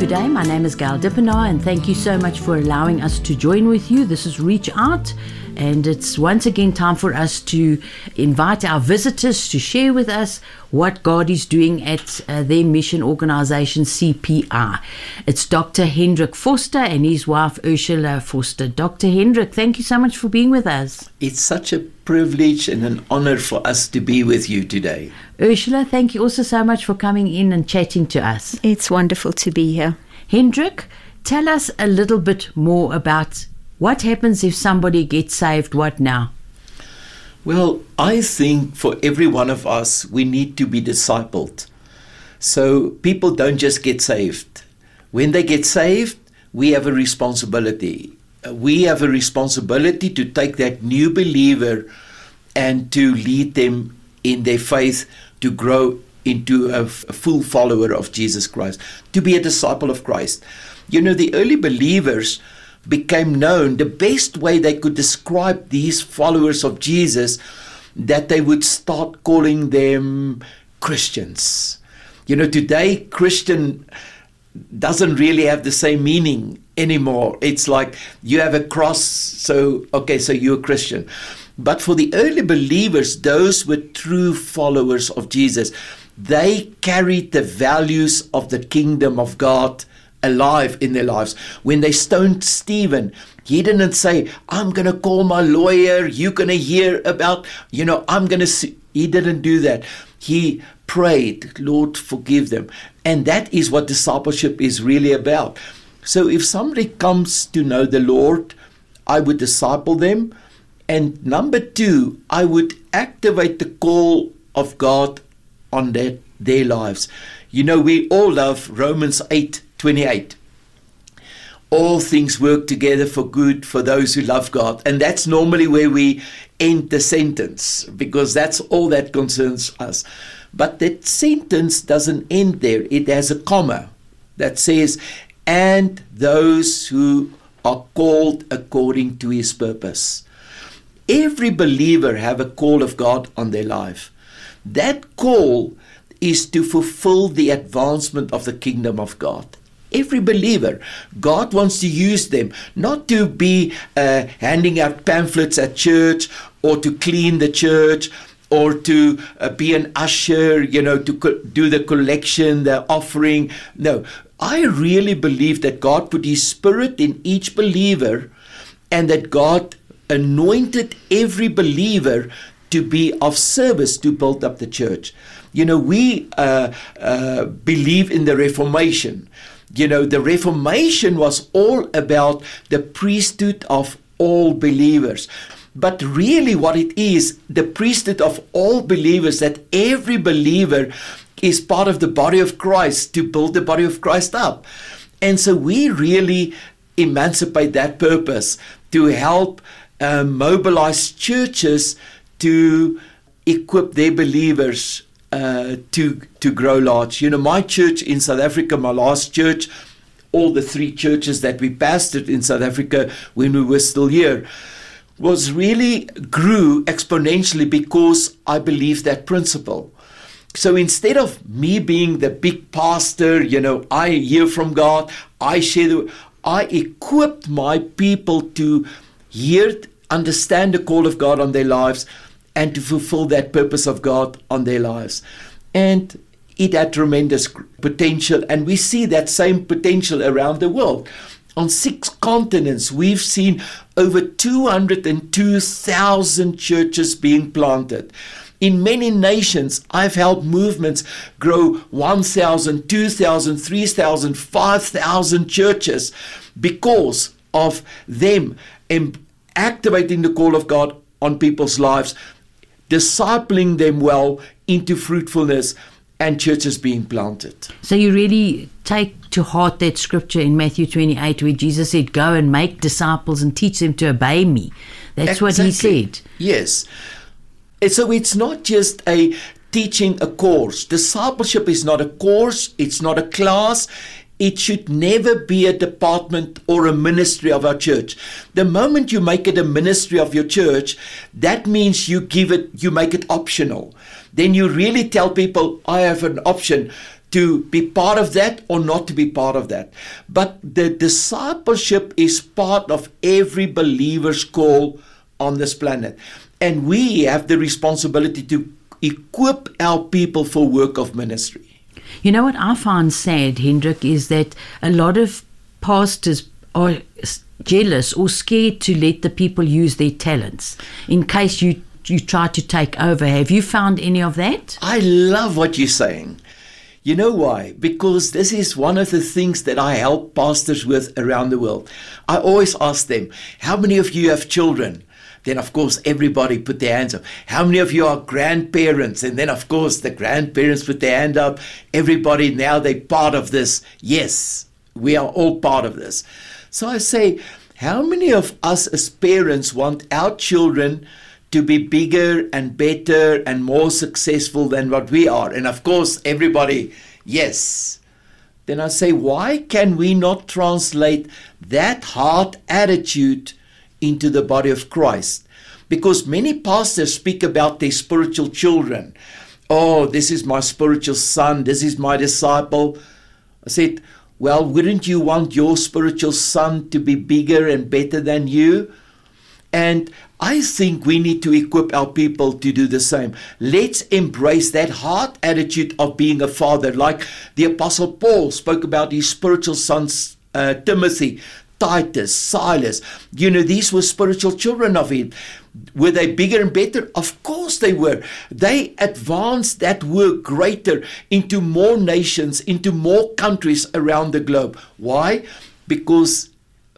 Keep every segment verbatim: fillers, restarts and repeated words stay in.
Good day, my name is Gail Dippenaar, and thank you so much for allowing us to join with you. This is Reach Out, and it's once again time for us to invite our visitors to share with us what God is doing at uh, their mission organization, C P I. It's Doctor Hendrik Vorster and his wife, Ursula Vorster. Doctor Hendrik, thank you so much for being with us. It's such a privilege and an honor for us to be with you today. Ursula, thank you also so much for coming in and chatting to us. It's wonderful to be here. Hendrik, tell us a little bit more about what happens if somebody gets saved. What now? Well, I think for every one of us, we need to be discipled. So people don't just get saved. When they get saved, we have a responsibility. We have a responsibility to take that new believer and to lead them in their faith to grow into a, f- a full follower of Jesus Christ, to be a disciple of Christ. You know, the early believers became known, the best way they could describe these followers of Jesus, that they would start calling them Christians. You know, today Christian doesn't really have the same meaning anymore. It's like you have a cross, so okay, so you're a Christian. But for the early believers, those were true followers of Jesus. They carried the values of the kingdom of God alive in their lives. When they stoned Stephen, he didn't say, I'm going to call my lawyer, you're going to hear about, you know, I'm going to see. He didn't do that. He prayed, Lord, forgive them. And that is what discipleship is really about. So if somebody comes to know the Lord, I would disciple them. And number two, I would activate the call of God on their, their lives. You know, we all love Romans eight twenty-eight. All things work together for good for those who love God. And that's normally where we end the sentence, because that's all that concerns us. But that sentence doesn't end there. It has a comma that says, and those who are called according to his purpose. Every believer have a call of God on their life. That call is to fulfill the advancement of the kingdom of God. Every believer, God wants to use them, not to be uh, handing out pamphlets at church, or to clean the church, or to uh, be an usher, you know, to co- do the collection, the offering. No, I really believe that God put his spirit in each believer, and that God anointed every believer to be of service to build up the church. You know, we uh, uh, believe in the Reformation. You know, the Reformation was all about the priesthood of all believers. But really what it is, the priesthood of all believers, that every believer is part of the body of Christ to build the body of Christ up. And so we really emancipate that purpose to help uh, mobilize churches to equip their believers uh, to to grow large. You know, my church in South Africa, my last church, all the three churches that we pastored in South Africa when we were still here, was really grew exponentially because I believe that principle. So instead of me being the big pastor, you know, I hear from God, I share the, I equipped my people to hear, understand the call of God on their lives, and to fulfill that purpose of God on their lives. And it had tremendous potential, and we see that same potential around the world. On six continents, we've seen over two hundred two thousand churches being planted. In many nations, I've helped movements grow one thousand, two thousand, three thousand, five thousand churches because of them activating the call of God on people's lives, discipling them well into fruitfulness, and churches being planted. So you really take to heart that scripture in Matthew twenty-eight where Jesus said, go and make disciples and teach them to obey me. That's exactly what he said. Yes. And so it's not just a teaching a course. Discipleship is not a course. It's not a class. It should never be a department or a ministry of our church. The moment you make it a ministry of your church, that means you give it, you make it optional. Then you really tell people, I have an option to be part of that or not to be part of that. But the discipleship is part of every believer's call on this planet. And we have the responsibility to equip our people for work of ministry. You know what I find sad, Hendrik, is that a lot of pastors are jealous or scared to let the people use their talents in case you, you try to take over. Have you found any of that? I love what you're saying. You know why? Because this is one of the things that I help pastors with around the world. I always ask them, how many of you have children? Then, of course, everybody put their hands up. How many of you are grandparents? And then, of course, the grandparents put their hand up. Everybody, now they're part of this. Yes, we are all part of this. So I say, how many of us as parents want our children to be bigger and better and more successful than what we are? And of course, everybody, yes. Then I say, why can we not translate that heart attitude into the body of Christ? Because many pastors speak about their spiritual children. Oh, this is my spiritual son. This is my disciple. I said, well, wouldn't you want your spiritual son to be bigger and better than you? And I think we need to equip our people to do the same. Let's embrace that heart attitude of being a father. Like the Apostle Paul spoke about his spiritual sons, uh, Timothy, Titus, Silas. You know, these were spiritual children of him. Were they bigger and better? Of course they were. They advanced that work greater into more nations, into more countries around the globe. Why? Because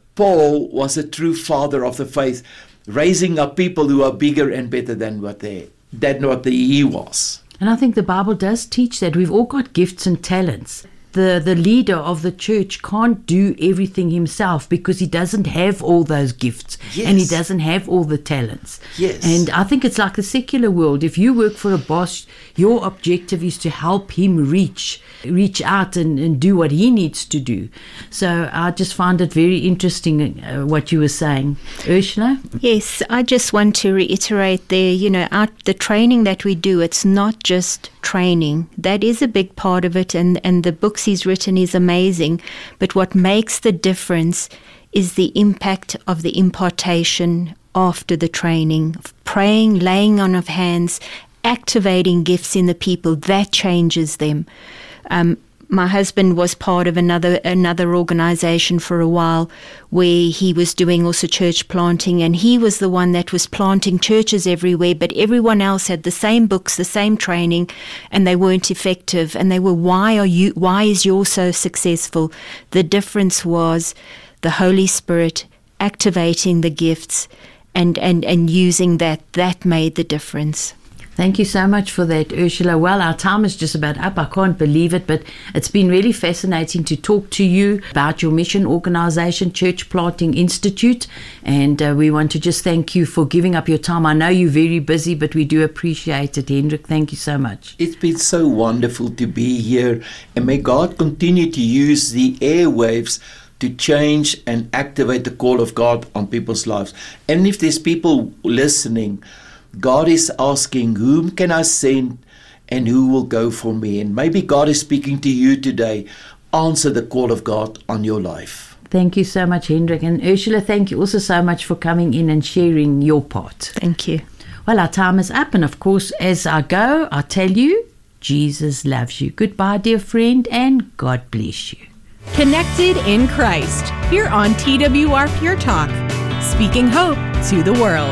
Paul was a true father of the faith, raising up people who are bigger and better than what they than what the, he was. And I think the Bible does teach that we've all got gifts and talents. The, the leader of the church can't do everything himself because he doesn't have all those gifts. Yes. And he doesn't have all the talents. Yes. And I think it's like the secular world. If you work for a boss, your objective is to help him reach reach out and, and do what he needs to do. So I just find it very interesting uh, what you were saying. Ursula? Yes, I just want to reiterate there, you know, our, the training that we do, it's not just training. That is a big part of it, and, and the books he's written is amazing. But what makes the difference is the impact of the impartation after the training, of praying, laying on of hands, activating gifts in the people. That changes them. Um, my husband was part of another another organization for a while where he was doing also church planting, and he was the one that was planting churches everywhere, but everyone else had the same books, the same training, and they weren't effective. And they were, why are you, why is yours so successful? The difference was the Holy Spirit activating the gifts and, and, and using that. That made the difference. Thank you so much for that, Ursula. Well, our time is just about up. I can't believe it, but it's been really fascinating to talk to you about your mission organization, Church Planting Institute, and uh, we want to just thank you for giving up your time. I know you're very busy, but we do appreciate it, Hendrik. Thank you so much. It's been so wonderful to be here, and may God continue to use the airwaves to change and activate the call of God on people's lives. And if there's people listening, God is asking, whom can I send and who will go for me? And maybe God is speaking to you today. Answer the call of God on your life. Thank you so much, Hendrik. And Ursula, thank you also so much for coming in and sharing your part. Thank you. Well, our time is up. And of course, as I go, I tell you, Jesus loves you. Goodbye, dear friend, and God bless you. Connected in Christ, here on T W R Pure Talk, speaking hope to the world.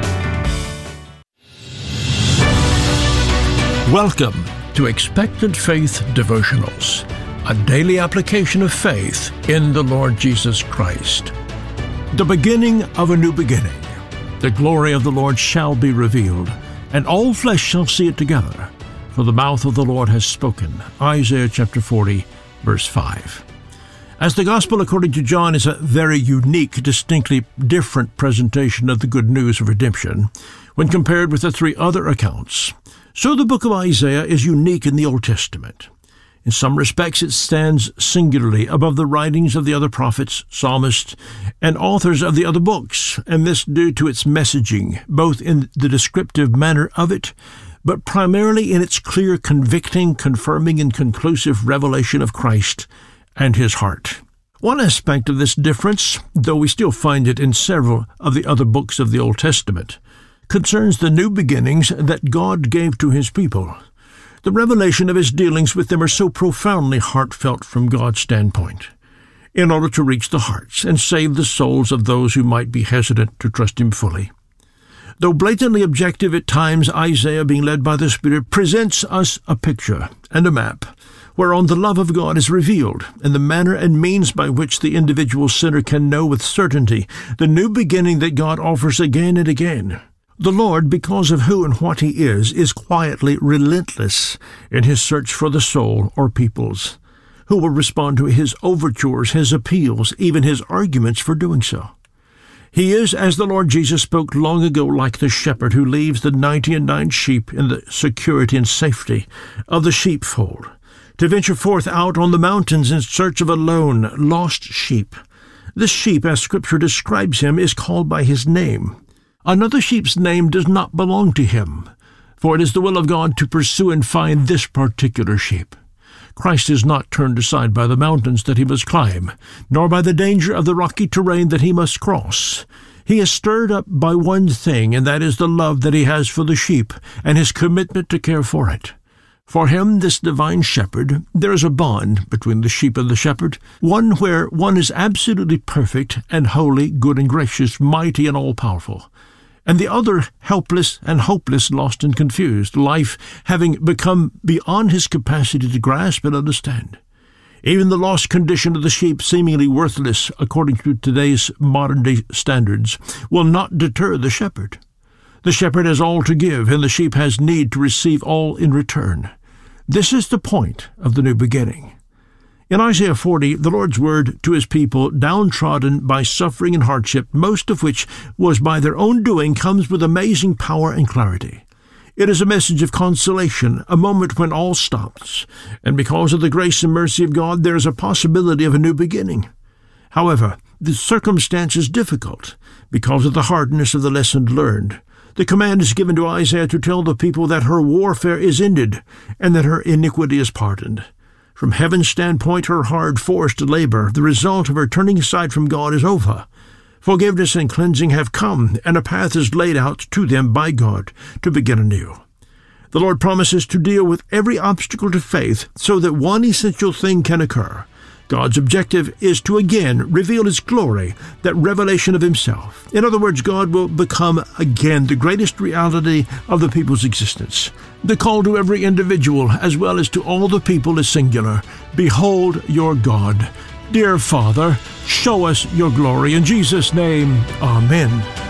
Welcome to Expectant Faith Devotionals, a daily application of faith in the Lord Jesus Christ. The beginning of a new beginning. The glory of the Lord shall be revealed, and all flesh shall see it together, for the mouth of the Lord has spoken. Isaiah chapter forty, verse five. As the Gospel according to John is a very unique, distinctly different presentation of the good news of redemption when compared with the three other accounts, so the book of Isaiah is unique in the Old Testament. In some respects, it stands singularly above the writings of the other prophets, psalmists, and authors of the other books, and this due to its messaging, both in the descriptive manner of it, but primarily in its clear, convicting, confirming, and conclusive revelation of Christ and his heart. One aspect of this difference, though we still find it in several of the other books of the Old Testament, concerns the new beginnings that God gave to his people. The revelation of his dealings with them are so profoundly heartfelt from God's standpoint, in order to reach the hearts and save the souls of those who might be hesitant to trust him fully. Though blatantly objective at times, Isaiah, being led by the Spirit, presents us a picture and a map whereon the love of God is revealed, and the manner and means by which the individual sinner can know with certainty the new beginning that God offers again and again. The Lord, because of who and what he is, is quietly relentless in his search for the soul or peoples, who will respond to his overtures, his appeals, even his arguments for doing so. He is, as the Lord Jesus spoke long ago, like the shepherd who leaves the ninety and nine sheep in the security and safety of the sheepfold, to venture forth out on the mountains in search of a lone, lost sheep. This sheep, as Scripture describes him, is called by his name. Another sheep's name does not belong to him, for it is the will of God to pursue and find this particular sheep. Christ is not turned aside by the mountains that he must climb, nor by the danger of the rocky terrain that he must cross. He is stirred up by one thing, and that is the love that he has for the sheep and his commitment to care for it. For him, this divine shepherd, there is a bond between the sheep and the shepherd, one where one is absolutely perfect and holy, good and gracious, mighty and all-powerful, and the other helpless and hopeless, lost and confused, life having become beyond his capacity to grasp and understand. Even the lost condition of the sheep, seemingly worthless according to today's modern-day standards, will not deter the shepherd. The shepherd has all to give, and the sheep has need to receive all in return. This is the point of the new beginning. In Isaiah forty, the Lord's word to his people, downtrodden by suffering and hardship, most of which was by their own doing, comes with amazing power and clarity. It is a message of consolation, a moment when all stops, and because of the grace and mercy of God, there is a possibility of a new beginning. However, the circumstance is difficult because of the hardness of the lesson learned. The command is given to Isaiah to tell the people that her warfare is ended and that her iniquity is pardoned. From heaven's standpoint, her hard, forced labor, the result of her turning aside from God, is over. Forgiveness and cleansing have come, and a path is laid out to them by God to begin anew. The Lord promises to deal with every obstacle to faith so that one essential thing can occur. God's objective is to again reveal his glory, that revelation of himself. In other words, God will become again the greatest reality of the people's existence. The call to every individual as well as to all the people is singular. Behold your God. Dear Father, show us your glory. In Jesus' name, amen.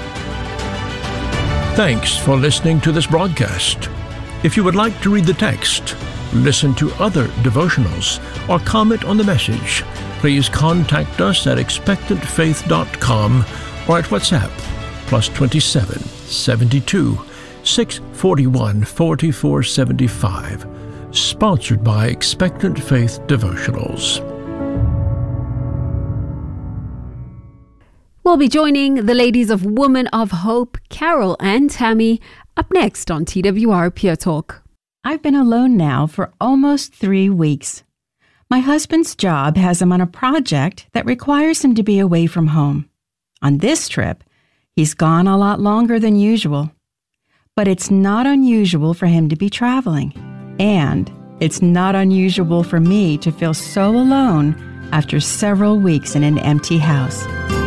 Thanks for listening to this broadcast. If you would like to read the text, listen to other devotionals, or comment on the message, please contact us at expectant faith dot com or at WhatsApp, plus twenty-seven, seventy-two, six forty-one, forty-four seventy-five. Sponsored by Expectant Faith Devotionals. We'll be joining the ladies of Women of Hope, Carol and Tammy, up next on T W R Pure Talk. I've been alone now for almost three weeks. My husband's job has him on a project that requires him to be away from home. On this trip, he's gone a lot longer than usual. But it's not unusual for him to be traveling. And it's not unusual for me to feel so alone after several weeks in an empty house.